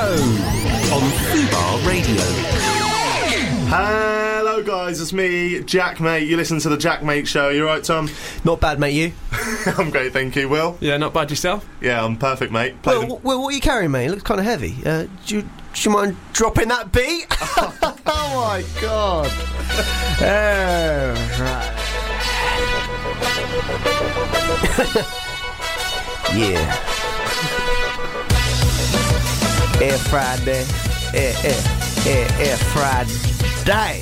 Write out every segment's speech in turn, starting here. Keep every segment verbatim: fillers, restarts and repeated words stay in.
Show on Fubar Radio. Hello guys, it's me, Jack Mate. You listen to the Jack Mate Show. You right, Tom? Not bad, mate, you? I'm great, thank you. Will? Yeah, not bad yourself? Yeah, I'm perfect, mate. Well, w- well, what are you carrying, mate? It looks kind of heavy. Uh, do, you, do you mind dropping that beat? Oh my god. Oh, right. Yeah. Air Friday. Air, air, air, air Friday.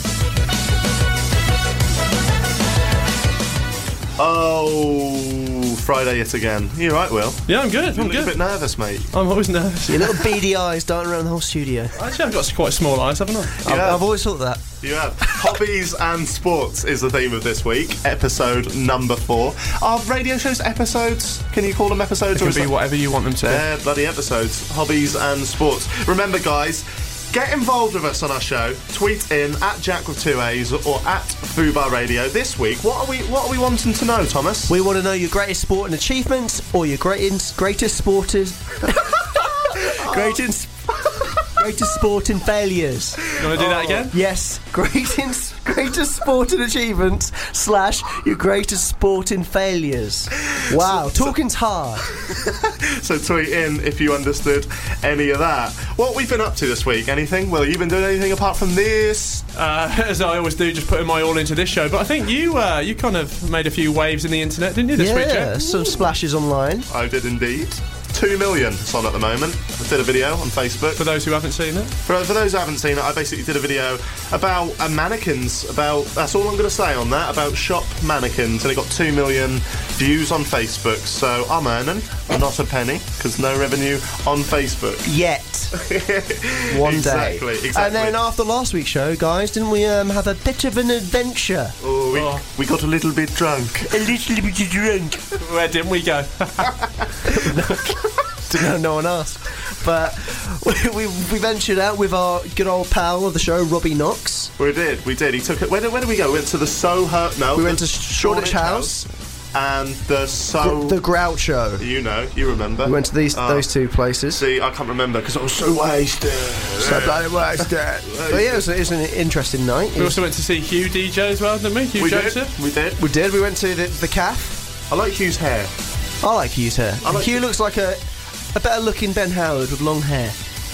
Oh, Friday yet again. You right, Will? Yeah, I'm good. You're I'm a good. bit nervous, mate. I'm always nervous. Your little beady eyes darting around the whole studio. Actually, I've got quite small eyes, haven't I? I've, Yeah. I've always thought that. You have. Hobbies and sports is the theme of this week. Episode number four. Are radio shows episodes? Can you call them episodes? It or can is be that- whatever you want them to be. They're bloody episodes. Hobbies and sports. Remember, guys, get involved with us on our show. Tweet in at Jack with two A's or at Fubar Radio. This week, what are we what are we wanting to know, Thomas? We want to know your greatest sporting achievements or your greatest greatest sporters greatest greatest sporting failures. You want to do that again? Yes, greatest greatest sporting achievements slash your greatest sporting failures. Wow, talking's hard. So tweet in if you understood any of that. What we've been up to this week? Anything? Well, you been doing anything apart from this? Uh, as I always do, just putting my all into this show. But I think you uh, you kind of made a few waves in the internet, didn't you, this week, Yeah, Joe? some splashes online. I did indeed. Two million it's on at the moment. I did a video on Facebook. For those who haven't seen it. For, for those who haven't seen it, I basically did a video about uh, mannequins. About that's all I'm going to say on that. About shop mannequins, and it got two million views on Facebook. So I'm earning not a penny because no revenue on Facebook. Yet. One Exactly, day. exactly. And then after last week's show, guys, didn't we um, have a bit of an adventure? Oh, we, Oh. we got a little bit drunk. A little bit drunk. Where didn't we go? Didn't know, no one asked. But we, we, we ventured out with our good old pal of the show, Robbie Knox. We did, we did. He took it. Where did, where did we go? We went to the Soho. No, We the went to Shoreditch House. and the So. The Groucho. You know, you remember. We went to these Oh. those two places. See, I can't remember because I was so wasted. So bloody wasted. But yeah, it was, it was an interesting night. It We was- also went to see Hugh D J as well, didn't we? Hugh We Joseph. did. We did. we did. We went to the, the calf. I like Hugh's hair. I like Hugh's hair. I like- Hugh looks like a a better looking Ben Howard with long hair.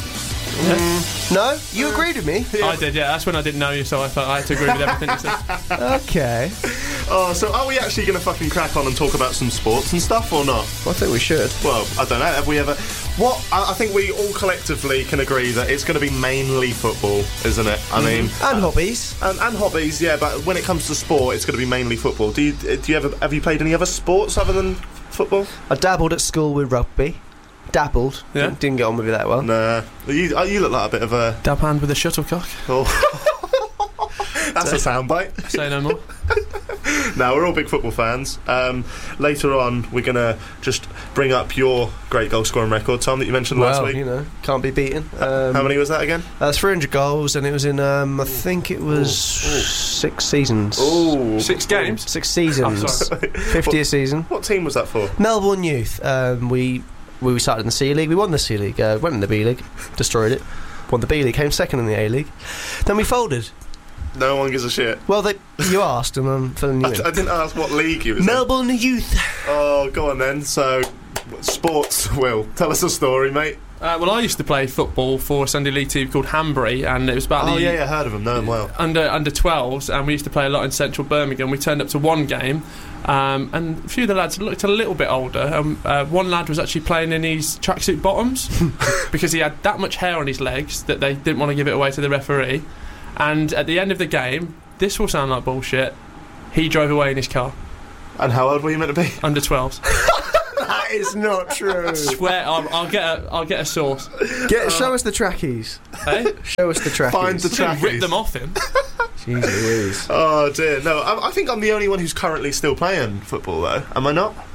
Mm. No? You agreed with me? I did, yeah. That's when I didn't know you, so I thought I had to agree with everything you said. Okay. Oh, so are we actually going to fucking crack on and talk about some sports and stuff or not? Well, I think we should. Well, I don't know. Have we ever? What I, I think we all collectively can agree that it's going to be mainly football, isn't it? I mean, And hobbies. and, and hobbies, yeah. But when it comes to sport, it's going to be mainly football. Do you do you ever have you played any other sports other than football? I dabbled at school with rugby. Dabbled. Yeah. Didn't, didn't get on with it that well. Nah, you, you look like a bit of a. Dab hand with a shuttlecock. Oh. That's a soundbite. Say no more. No, we're all big football fans. Um, later on, we're going to just bring up your great goal scoring record, Tom, that you mentioned last Well, week. you know, can't be beaten. Um, How many was that again? That's three hundred goals, and it was in, um, I think it was Ooh. six seasons. Ooh. Six games. Six seasons. Oh, sorry. fifty a season. What team was that for? Melbourne Youth. Um, we we started in the C League. We won the C League. Uh, went in the B League. Destroyed it. Won the B League. Came second in the A League. Then we folded. No one gives a shit. Well, they, you asked, and I'm filling you I, in. I didn't ask what league you was Melbourne Youth. in. Oh, go on then. So, sports, Will. Tell us a story, mate. Uh, well, I used to play football for a Sunday League team called Hanbury, and it was about Oh, the yeah, yeah, heard of them. Know them well. under under twelves, and we used to play a lot in central Birmingham. We turned up to one game, um, and a few of the lads looked a little bit older. Um, uh, one lad was actually playing in his tracksuit bottoms because he had that much hair on his legs that they didn't want to give it away to the referee. And at the end of the game, this will sound like bullshit, he drove away in his car. And how old were you meant to be? Under twelves. That is not true. Swear, I'll, I'll get a I'll get a source. Get, show us the trackies. Hey, Show us the trackies. Find the didn't rip trackies. them off him. Jeez Louise. Oh, dear. No, I, I think I'm the only one who's currently still playing football, though. Am I not?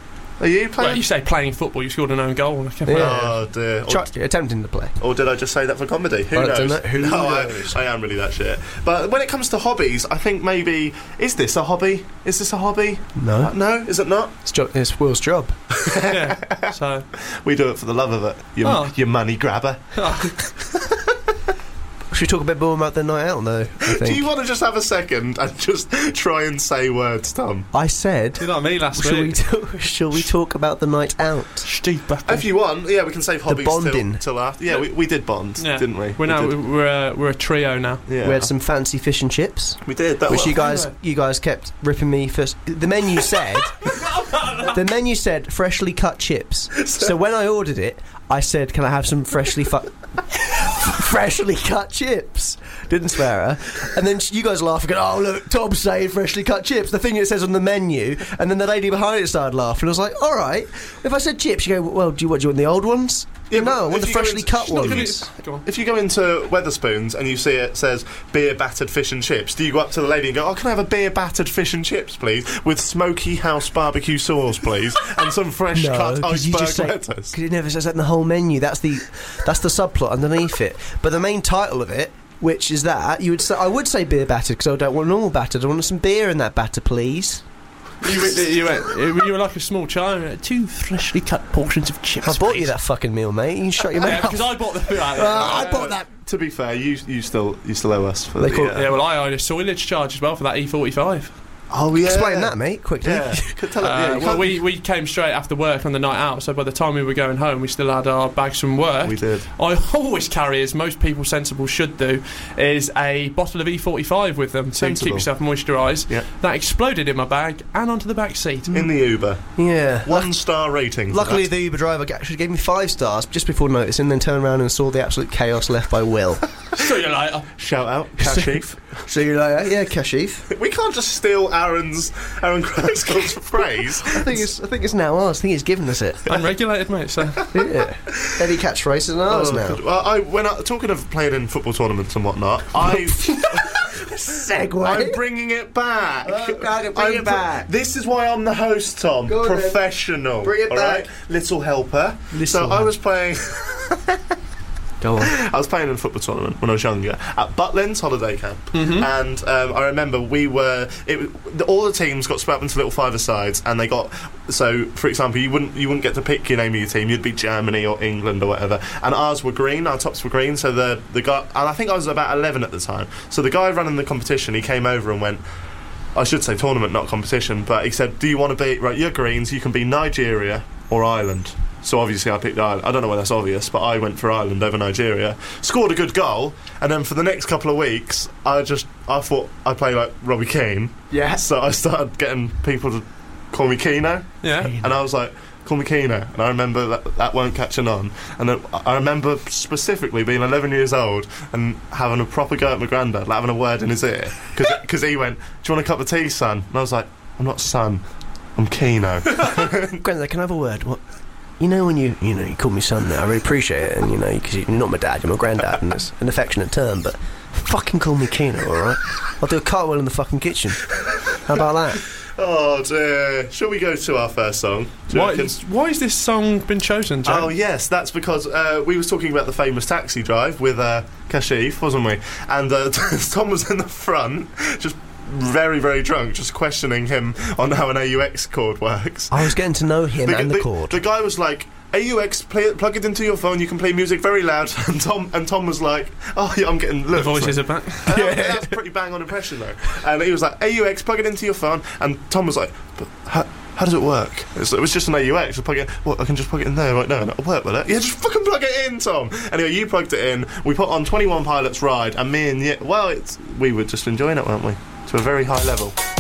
Are you playing? Well, you say playing football, you scored an own goal. I Yeah. Oh dear. Or, Try, attempting to play. or did I just say that for comedy? Who I knows? don't know. Who no, knows? I, I am really that shit. But when it comes to hobbies, I think maybe is this a hobby? Is this a hobby? No. Uh, no, is it not? It's, jo- it's Will's job. Yeah. So, We do it for the love of it. You, Oh. you money grabber. Should we talk a bit more about the night out, though? I think. Do you want to just have a second and just try and say words, Tom? I said. you know what I mean last Shall we, week. t- shall we talk about the night out? Steve Battle. If you want, yeah, we can save hobbies bonding. till, till after. Yeah, we, we did bond, Yeah. didn't we? We're now we did. we're a, we're a trio now. Yeah. We had some fancy fish and chips, We did. That which was, you guys anyway. you guys kept ripping me for. The menu said the menu said freshly cut chips. So when I ordered it, I said, "Can I have some freshly fu- freshly cut chips?" Didn't swear her. And then you guys laughed and go, "Oh look, Tom's saying freshly cut chips." The thing it says on the menu, and then the lady behind it started laughing. I was like, "All right." If I said chips, you go, "Well, do you what? Do you want the old ones?" Yeah, no, but I want if the you go freshly into- cut Look, ones. Go on. If you go into Weatherspoons and you see it says beer battered fish and chips, do you go up to the lady and go, "Oh, can I have a beer battered fish and chips, please, with smoky house barbecue sauce, please, and some fresh No, cut 'cause you iceberg just say, lettuce"? because it never says that in the whole menu. That's the that's the subplot underneath it. But the main title of it, which is that, you would say, I would say beer battered because I don't want normal battered. I want some beer in that batter, please. You, went- you, went, you were like a small child. you went, Two freshly cut portions of chips. I bought you please." that fucking meal, mate. You can shut your Yeah, mouth. because I bought the food. Uh, I bought that. To be fair, you you still you still owe us for They the. call- uh, Yeah, well, I owed a soilage charge as well for that E forty-five. oh yeah. Explain that, mate, quickly. Yeah. Could tell it, yeah, Uh, you well, can't- we, we came straight after work on the night out, so by the time we were going home, we still had our bags from work. we did. I always carry, as most people sensible should do, is a bottle of E forty-five with them to Sensible. keep yourself moisturised. Yeah. That exploded in my bag and onto the back seat. In the Uber, Yeah. one star rating. for Luckily, that. the Uber driver actually gave me five stars just before noticing, then turned around and saw the absolute chaos left by Will. See you later. shout out, Kashif. See you later. Yeah, Kashif. We can't just steal Aaron's Aaron Craig's phrase. I think it's I think it's now ours. I think he's given us it. Unregulated, mate, so... Yeah. Eddie catchphrase is ours Oh, now. good. Well, I when I, talking of playing in football tournaments and whatnot, I Segue. I'm bringing it back. Oh, God, bring I'm it pr- back. This is why I'm the host, Tom. Go on then. Professional. Bring it all back. right? Little helper. Little so I helper. was playing. Go on. I was playing in a football tournament when I was younger at Butlins Holiday Camp, Mm-hmm. and um, I remember we were. It, the, all the teams got split up into little five-a-sides, and they got. So, for example, you wouldn't you wouldn't get to pick your name of your team. You'd be Germany or England or whatever. And ours were green. Our tops were green. So the the guy, and I think I was about eleven at the time. So the guy running the competition, he came over and went. I should say tournament, not competition, but he said, "Do you want to be right? You're greens. You can be Nigeria or Ireland." So obviously I picked Ireland. I don't know whether that's obvious, but I went for Ireland over Nigeria. Scored a good goal, and then for the next couple of weeks, I just I thought I'd play like Robbie Keane. Yeah. So I started getting people to call me Keano, Yeah. and I was like, "Call me Keano." And I remember that that weren't catching on. And then I remember specifically being eleven years old and having a proper go at my granddad, like having a word in his ear, because he went, "Do you want a cup of tea, son?" And I was like, "I'm not son, I'm Keano." Granddad, can I have a word? What? You know when you you know you call me son now, I really appreciate it, and you know because you're not my dad, you're my granddad, and it's an affectionate term, but fucking call me Keno, all right? I'll do a cartwheel in the fucking kitchen. How about that? Oh dear. Shall we go to our first song? Do you Why, reckon? why has this song been chosen, Joe? Oh yes, that's because uh, we was talking about the famous taxi drive with uh, Kashif, wasn't we? And uh, Tom was in the front, just very, very drunk, just questioning him on how an A U X chord works. I was getting to know him and the, the, chord. the guy was like, A U X, play it, plug it into your phone, you can play music very loud. And Tom and Tom was like, oh yeah, I'm getting The looked. voices are back. And that- that's a pretty bang on impression though. And he was like, A U X, plug it into your phone. And Tom was like, but how, how does it work? It's, it was just an A U X. Just plug it. What? I can just plug it in there right now and it'll work with it. Yeah, just fucking plug it in, Tom. Anyway, you plugged it in. We put on twenty-one Pilots Ride, and me and yeah, well, it's we were just enjoying it, weren't we? To a very high level.